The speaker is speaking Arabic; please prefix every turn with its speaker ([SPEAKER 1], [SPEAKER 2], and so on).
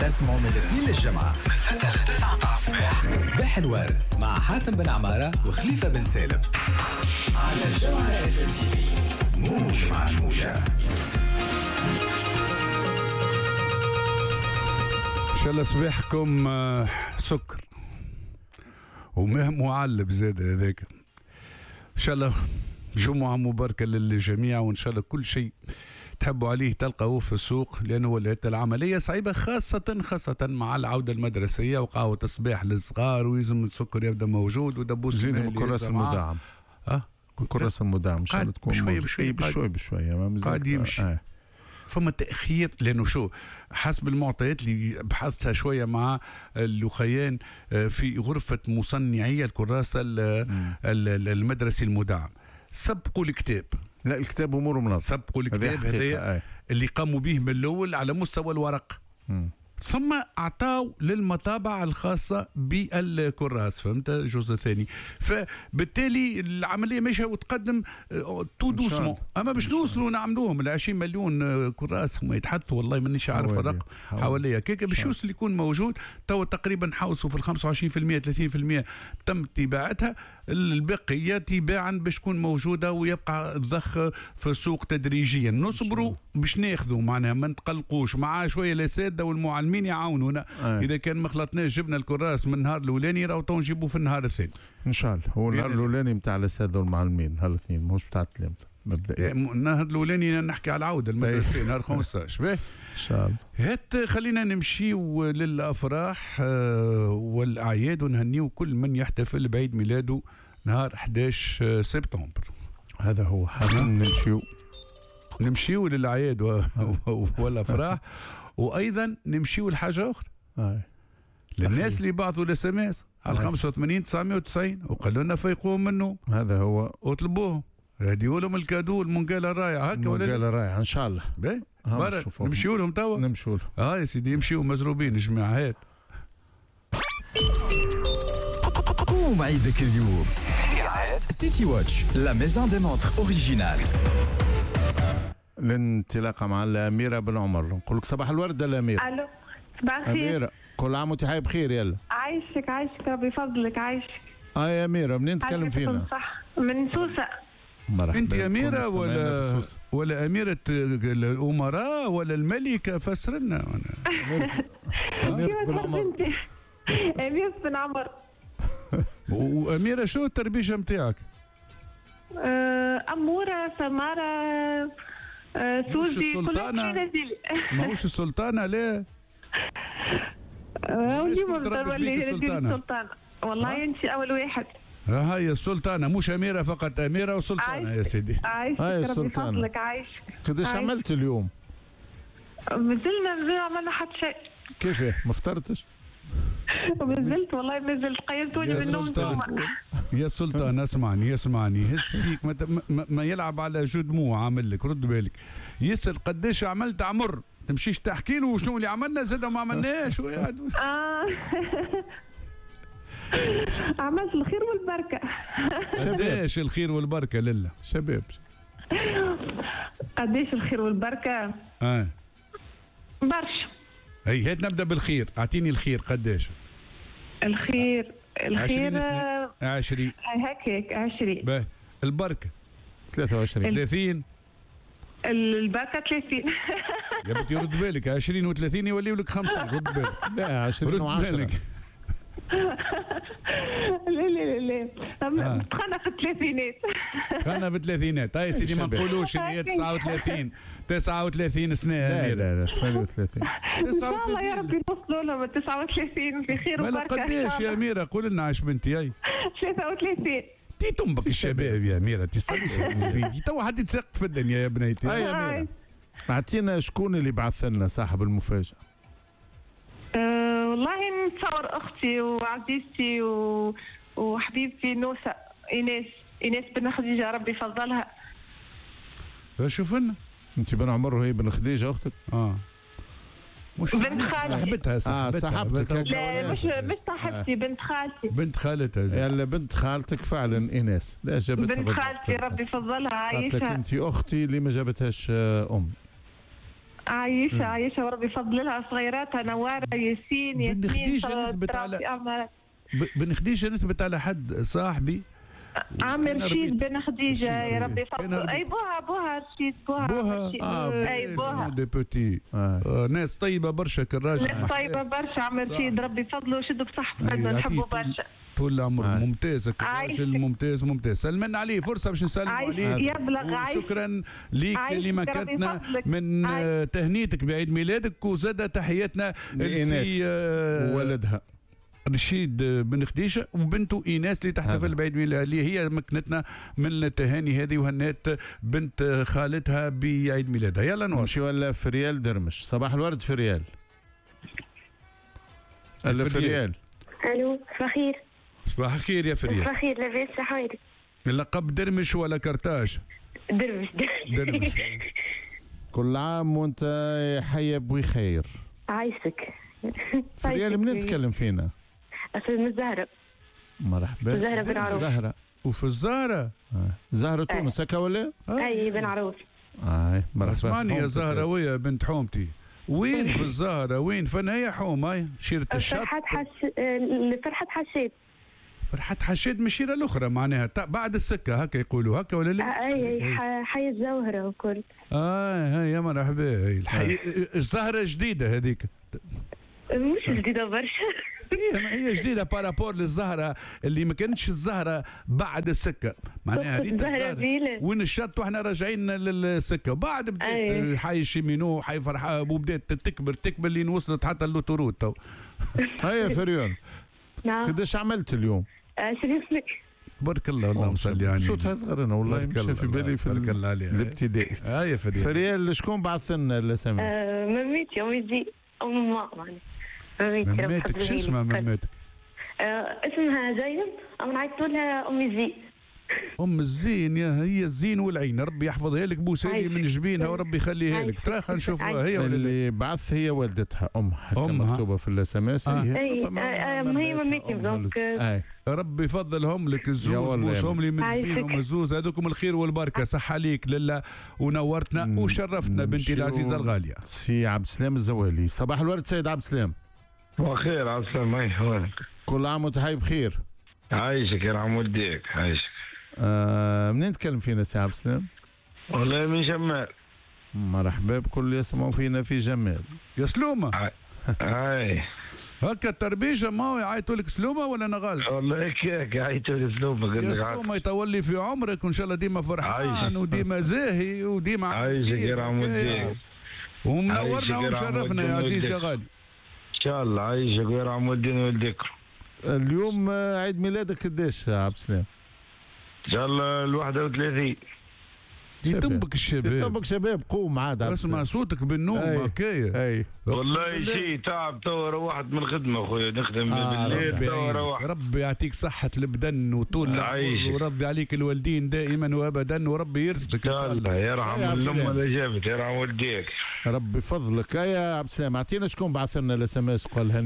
[SPEAKER 1] اسمعوا من الاثنين للجمعة من 6 ل 9 الصباح صباح الورد مع حاتم بن عمارة وخليفة بن سالم على الجمعة FMTV. موج مع الموجة.
[SPEAKER 2] إن شاء الله صباحكم سكر ومعلب زاد هذاك. إن شاء الله جمعة مباركة للجميع، وإن شاء الله كل شيء تحبوا عليه تلقوه في السوق، لأنه ولات العملية صعيبة خاصة مع العودة المدرسية وقهوة الصباح للصغار، ويزم السكر يبدأ موجود ودبوس
[SPEAKER 3] زيد الكراس المدعم. الكراس المدعم إن شاء الله تكون
[SPEAKER 2] بشوي قاعد يمشي. فما تأخير، لأنه شو حسب المعطيات اللي بحثتها شوية مع اللوخيان في غرفة مصنعية الكراسة المدرسي المدعم، سبقوا الكتاب.
[SPEAKER 3] لا الكتاب أموره منظم،
[SPEAKER 2] سبقوا الكتاب هذا اللي قاموا به من الأول على مستوى الورق. ثم أعطاوا للمطابعة الخاصة بالكراس، فهمت الجزء الثاني. فبالتالي العملية ماشية وتقدم تو دوسمون، أما باش نوصلوا نعملوهم 20 مليون كراس ما يتحدثوا، والله مانيش عارف الرقم حواليا كيكا باش يوصل يكون موجود. تو تقريبا حوصوا في 25% 30% تم طباعتها، البقية تباعا باش تكون موجودة ويبقى الضخ في السوق تدريجيا. نصبروا باش ناخذوا، معناها ما نتقلقوش مع شوية الأساتذة والمعلمين يعاونونا. إذا كان ما خلطناش جبنا الكراس من النهار الأولاني راهو تو نجيبوه في النهار الثاني
[SPEAKER 3] إن شاء الله. هو النهار الأولاني متاع الأساتذة والمعلمين هالاثنين، مش بتاع التلامذة مبدئيا.
[SPEAKER 2] النهار الأولاني نحكي على العودة المدرسية نهار 15 باهي
[SPEAKER 3] إن شاء الله.
[SPEAKER 2] هات خلينا نمشيو للأفراح والأعياد ونهنيو كل من يحتفل بعيد ميلاده نهار 11 سبتمبر.
[SPEAKER 3] هذا هو حالا
[SPEAKER 2] نمشيو للأعياد والأفراح، وأيضا نمشيو لحاجة أخرى للناس اللي بعثوا الاس ام اس على 85 990 وقالوا لنا فيقوم منه.
[SPEAKER 3] هذا هو،
[SPEAKER 2] وطلبوهم هديوا لهم الكادو المنقالة الرايعة هكا ولا
[SPEAKER 3] المنقالة الرايعة إن شاء الله.
[SPEAKER 2] نمشيو لهم توا،
[SPEAKER 3] نمشيو لهم.
[SPEAKER 2] يا سيدي يمشيو مزروبين الجماعة. هات
[SPEAKER 1] قوم عيدك اليوم سيتي واتش لا ميزون دي مونتر اوريجينال.
[SPEAKER 3] الانطلاقة مع الأميرة بن عمر. نقول لك صباح الورد الأميرة.
[SPEAKER 4] ألو صباح الخير
[SPEAKER 3] أميرة، كل عام وأنت حي بخير. يلا
[SPEAKER 4] عايشك ربي يفضلك. عايشك
[SPEAKER 3] يا أميرة، منين تتكلم فينا؟
[SPEAKER 4] صح من سوسة.
[SPEAKER 3] مرحبا.
[SPEAKER 2] أنت أميرة ولا أميرة الأمراء ولا الملكة؟ فسرنا.
[SPEAKER 3] أميرة بن عمر.
[SPEAKER 4] أميرة بن عمر.
[SPEAKER 2] وأميرة شو التربيشة متاعك؟
[SPEAKER 4] أمورة سمارة سوزي كل شيء نزيل.
[SPEAKER 2] ماهوش السلطانة ليه؟
[SPEAKER 4] اليوم بتولي السلطانة. والله انت أول واحد.
[SPEAKER 2] هاي السلطانة مش أميرة فقط، أميرة وسلطانة يا سيدي.
[SPEAKER 4] عايشك ربي يفضلك. عايشك.
[SPEAKER 3] قداش عملت اليوم؟
[SPEAKER 4] مازلنا عملنا حتى شيء.
[SPEAKER 3] كيف ما فطرتش؟
[SPEAKER 4] مازلت والله مازلت قيمتوني من النوم.
[SPEAKER 2] يا سلطان اسمعني هس فيك ما يلعب على جو دموع. عامل لك رد بالك، يسأل قداش عملت عمر، تمشيش تحكي له شنو اللي عملنا زاد وما عملناش.
[SPEAKER 4] عملت الخير والبركة.
[SPEAKER 2] قداش الخير والبركة لله
[SPEAKER 3] شباب؟
[SPEAKER 4] قداش الخير والبركة؟ برشا.
[SPEAKER 2] هي هات نبدأ بالخير، أعطيني الخير قداش؟
[SPEAKER 4] الخير
[SPEAKER 2] 20
[SPEAKER 4] هيك 20.
[SPEAKER 2] باهي. البركة
[SPEAKER 3] 23
[SPEAKER 2] 30.
[SPEAKER 4] البركة 30.
[SPEAKER 2] يا بنتي رد بالك، 20 و30 يوليوا لك 50. رد بالك.
[SPEAKER 3] لا 20 و10.
[SPEAKER 4] لا دخلنا في الثلاثينات.
[SPEAKER 2] دخلنا في الثلاثينات. هاي سيدي ما نقولوش ان هي 39 سنه.
[SPEAKER 3] لا 38.
[SPEAKER 4] ان شاء الله يا ربي نوصلوا لهم 39 في خير وبركه.
[SPEAKER 2] قداش يا اميره؟ قول لنا عاش بنتي. هاي
[SPEAKER 4] 33.
[SPEAKER 2] تي تنبك الشباب يا اميره، تصليش تو حد يتسقط في الدنيا يا بنيتي.
[SPEAKER 3] هاي يا اميره اعطينا شكون اللي بعث لنا صاحب المفاجاه؟
[SPEAKER 4] والله نتصور اختي وعزيزتي وحبيبتي نوسة ايناس بن خديجه ربي يفضلها.
[SPEAKER 2] شوف لنا
[SPEAKER 3] انت بن عمر وهي بن خديجه اختك؟
[SPEAKER 2] مش
[SPEAKER 4] بنت خالتي.
[SPEAKER 3] صاحبتك.
[SPEAKER 4] لا مش صاحبتي، بنت خالتي.
[SPEAKER 2] بنت خالتها
[SPEAKER 3] يلا بنت خالتك فعلا ايناس. لا جابتها
[SPEAKER 4] بنت خالتي ربي يفضلها. عايشة
[SPEAKER 3] انت اختي اللي ما جابتهاش ام.
[SPEAKER 4] عايشة وربي يفضل لها صغيراتها نوارة ياسين
[SPEAKER 2] بن خديجة
[SPEAKER 4] ياسمين
[SPEAKER 2] نثبت على بن خديجة نثبت على حد صاحبي
[SPEAKER 4] عم رشيد بن خديجة يا ربي يفضل. اي بوها رشيد بوها اي بوها
[SPEAKER 2] دي بوتي ناس طيبة برشا كالراجل،
[SPEAKER 4] ناس طيبة برشا عم رشيد ربي يفضله وشدوا بصحته نحبه برشا طول
[SPEAKER 2] العمر. ممتاز الراجل ممتاز. سلمنا عليه فرصة باش نسلموا عليه.
[SPEAKER 4] يبلغ
[SPEAKER 2] شكرا ليك لمكانتنا من تهنيتك بعيد ميلادك، وزاد تحياتنا
[SPEAKER 3] لإيناس وولدها
[SPEAKER 2] رشيد بن خديجة وبنته إيناس اللي تحتفل بعيد ميلادها، اللي هي مكنتنا من التهاني هذه، وهنات بنت خالتها بعيد ميلادها. يلا
[SPEAKER 3] نمشي ولا في ريال درمش. صباح الورد في ريال. في ريال.
[SPEAKER 5] الو فخير.
[SPEAKER 2] صباح الخير يا فريال.
[SPEAKER 5] صباح الخير لاباس حوالك.
[SPEAKER 2] اللقب درمش ولا كرتاج؟
[SPEAKER 5] درمش.
[SPEAKER 3] كل عام وانت حي بخير.
[SPEAKER 5] عايشك.
[SPEAKER 3] فريال منين تتكلم فينا؟
[SPEAKER 5] من الزهرة.
[SPEAKER 3] مرحبا.
[SPEAKER 5] الزهرة بن عروس.
[SPEAKER 3] الزهرة.
[SPEAKER 2] وفي الزهرة؟
[SPEAKER 3] زهرة تونس هكا ولا؟
[SPEAKER 5] اي بن عروس.
[SPEAKER 3] مرحبا.
[SPEAKER 2] اسمعني يا زهروية بنت حومتي، وين في الزهرة؟ وين فنايا حوم شيرة الشط؟
[SPEAKER 5] فرحة حشيد.
[SPEAKER 2] فرحة حشيد من الشيرة الأخرى معناها بعد السكة هكا يقولوا هكا ولا لا؟
[SPEAKER 5] اي حي الزهرة وكل.
[SPEAKER 2] يا مرحبا. الزهرة جديدة هذيك؟
[SPEAKER 5] مش جديدة برشا.
[SPEAKER 2] هي جديدة بارابور للزهرة اللي ما كانتش الزهرة بعد السكة، معناها هذيك الزهرة وين الشط واحنا راجعين للسكة، وبعد بدات حي شيمينو حي فرحاب وبدات تكبر لين وصلت حتى اللوتوروت تو.
[SPEAKER 3] هيا فريون.
[SPEAKER 5] نعم.
[SPEAKER 3] قداش عملت اليوم؟
[SPEAKER 5] شريف
[SPEAKER 2] بارك الله. اللهم صل على النبي.
[SPEAKER 3] صوتها صغير انا والله مش في بالي في الابتدائي.
[SPEAKER 2] يا
[SPEAKER 3] فريال شكون بعث لنا الاس ام اس؟
[SPEAKER 5] مميتي أمي
[SPEAKER 2] مماتك. شو اسمها مماتك؟
[SPEAKER 5] اسمها زينب، أو نعيط لها أمي زي.
[SPEAKER 2] أم الزين، هي الزين والعين، ربي يحفظها لك بوسالي من جبينها وربي يخليها لك. ترى خلينا نشوفها هي
[SPEAKER 3] اللي بعث هي والدتها أمها مكتوبة في الاس ام اس.
[SPEAKER 5] هي مميتي
[SPEAKER 2] ربي يفضلهم لك الزوز، بوسهم لي من جبينهم الزوز هذوكم الخير والبركة. صحة ليك لله ونورتنا وشرفتنا بنتي العزيزة الغالية.
[SPEAKER 3] سي عبد السلام الزوالي. صباح الورد سيد عبد السلام.
[SPEAKER 6] وخير عبد السلام.
[SPEAKER 3] كل عام وانت حي بخير.
[SPEAKER 6] عايشك يا عم وديك عايشك.
[SPEAKER 3] منين تكلم فينا سي عبد السلام؟
[SPEAKER 6] والله من جمال.
[SPEAKER 3] مرحبا بكل يسمعوا فينا في جمال.
[SPEAKER 2] يا سلومة.
[SPEAKER 6] هاي
[SPEAKER 2] هكا التربيجة ما هو يعيطوا لك سلومة ولا أنا غلط؟
[SPEAKER 6] والله هيك يعيطوا لي سلومة.
[SPEAKER 2] يا سلومة يطول في عمرك وإن شاء الله ديما فرحان وديما زاهي وديما
[SPEAKER 6] عايشك يا عم وديك.
[SPEAKER 2] ومنورنا ومشرفنا يا عزيز يا غالي.
[SPEAKER 6] إن شاء الله عايشك يا عم ودين ولدك.
[SPEAKER 3] اليوم عيد ميلادك قداش يا عبد السلام؟
[SPEAKER 6] ان شاء الله 31.
[SPEAKER 2] يتمك
[SPEAKER 3] شباب قوم عاد.
[SPEAKER 2] اسمع صوتك بالنوم هكايا.
[SPEAKER 6] والله شيء تعب تو روحت من الخدمه اخويا نخدم بالليل تو روحت.
[SPEAKER 2] ربي يعطيك صحة البدن وطول العمر ورضي عليك الوالدين دائما وابدا وربي يرزقك
[SPEAKER 6] ان شاء الله. يرحم الام اللي جابت يرحم والديك.
[SPEAKER 3] ربي فضلك. يا عبد السلام اعطينا شكون بعث لنا الاس ام اس قال